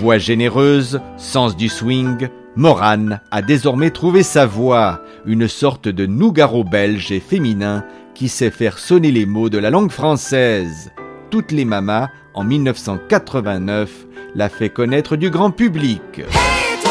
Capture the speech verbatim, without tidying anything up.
Voix généreuse, sens du swing, Morane a désormais trouvé sa voix, une sorte de Nougaro belge et féminin qui sait faire sonner les mots de la langue française. Toutes les mamas, en mille neuf cent quatre-vingt-neuf, l'a fait connaître du grand public.